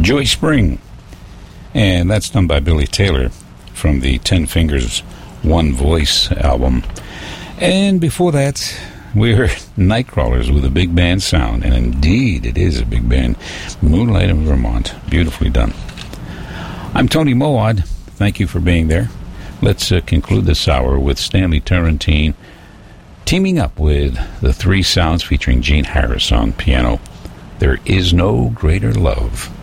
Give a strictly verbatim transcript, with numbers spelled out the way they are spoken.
Joy Spring. And that's done by Billy Taylor from the Ten Fingers, One Voice album. And before that, we heard Nightcrawlers with a big band sound. And indeed, it is a big band. Moonlight in Vermont. Beautifully done. I'm Tony Mowad. Thank you for being there. Let's uh, conclude this hour with Stanley Turrentine teaming up with the Three Sounds featuring Gene Harris on piano. There is no greater love.